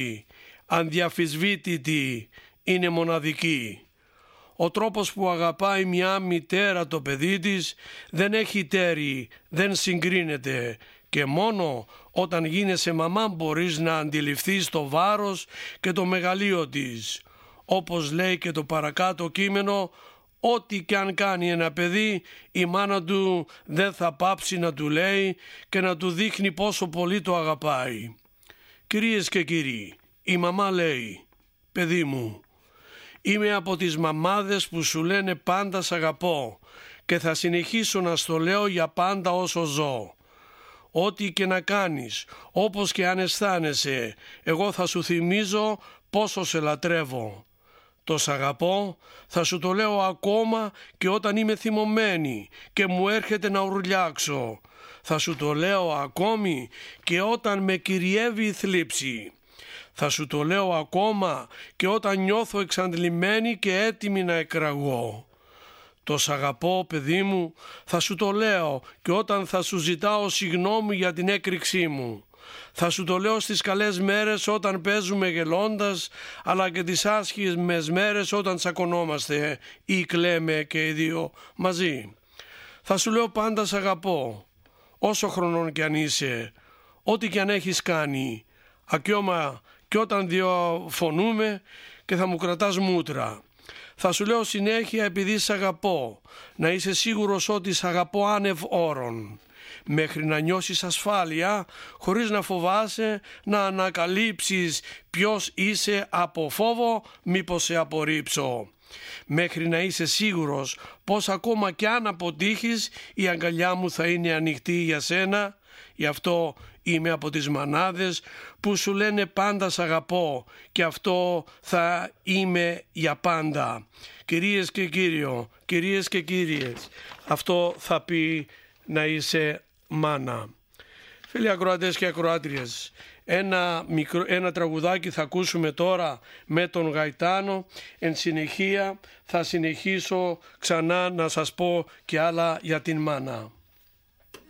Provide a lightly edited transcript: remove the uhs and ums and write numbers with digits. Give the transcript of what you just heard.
ανδιαφυσβήτητη, είναι μοναδική. Ο τρόπος που αγαπάει μια μητέρα το παιδί της δεν έχει τέρι, δεν συγκρίνεται και μόνο όταν γίνεσαι μαμά μπορείς να αντιληφθείς το βάρος και το μεγαλείο της. Όπως λέει και το παρακάτω κείμενο, ό,τι κι αν κάνει ένα παιδί, η μάνα του δεν θα πάψει να του λέει και να του δείχνει πόσο πολύ το αγαπάει. Κυρίες και κύριοι, η μαμά λέει, παιδί μου, είμαι από τις μαμάδες που σου λένε πάντα σ' αγαπώ και θα συνεχίσω να στο λέω για πάντα όσο ζω. Ό,τι και να κάνεις, όπως και αν αισθάνεσαι, εγώ θα σου θυμίζω πόσο σε λατρεύω. Το σ' αγαπώ θα σου το λέω ακόμα και όταν είμαι θυμωμένη και μου έρχεται να ουρλιάξω. Θα σου το λέω ακόμη και όταν με κυριεύει η θλίψη. Θα σου το λέω ακόμα και όταν νιώθω εξαντλημένη και έτοιμη να εκραγώ. Το σ' αγαπώ, παιδί μου, θα σου το λέω και όταν θα σου ζητάω συγγνώμη για την έκρηξή μου. Θα σου το λέω στις καλές μέρες όταν παίζουμε γελώντας, αλλά και τις άσχημες μέρες όταν τσακωνόμαστε ή κλαίμε και οι δύο μαζί. Θα σου λέω πάντα σ' αγαπώ, όσο χρονών κι αν είσαι, ό,τι κι αν έχεις κάνει, ακόμα και όταν διαφωνούμε και θα μου κρατάς μούτρα. Θα σου λέω συνέχεια επειδή σ' αγαπώ, να είσαι σίγουρος ότι σ' αγαπώ άνευ όρων, μέχρι να νιώσεις ασφάλεια, χωρίς να φοβάσαι να ανακαλύψεις ποιος είσαι από φόβο μήπως σε απορρίψω. Μέχρι να είσαι σίγουρος πως ακόμα κι αν αποτύχεις η αγκαλιά μου θα είναι ανοιχτή για σένα. Γι' αυτό είμαι από τις μανάδες που σου λένε πάντα σ' αγαπώ και αυτό θα είμαι για πάντα. Κυρίες και κύριες, αυτό θα πει να είσαι μάνα. Φίλοι ακροατές και ακροάτριες, ένα τραγουδάκι θα ακούσουμε τώρα με τον Γαϊτάνο. Εν συνεχεία θα συνεχίσω ξανά να σας πω και άλλα για την μάνα.